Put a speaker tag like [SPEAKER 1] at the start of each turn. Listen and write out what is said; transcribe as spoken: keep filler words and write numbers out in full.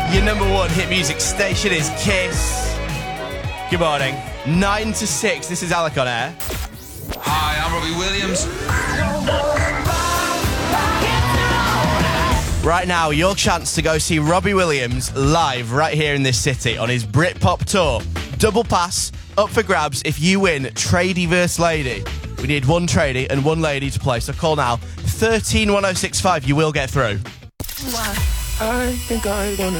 [SPEAKER 1] Your number one hit music station is Kiss. Good morning. Nine to six. This is Alec on air.
[SPEAKER 2] Hi, I'm Robbie Williams.
[SPEAKER 1] Right now, your chance to go see Robbie Williams live right here in this city on his Britpop tour. Double pass up for grabs if you win Tradie versus Lady. We need one tradie and one lady to play, so call now. thirteen one oh six five, you will get through.
[SPEAKER 3] I think I wanna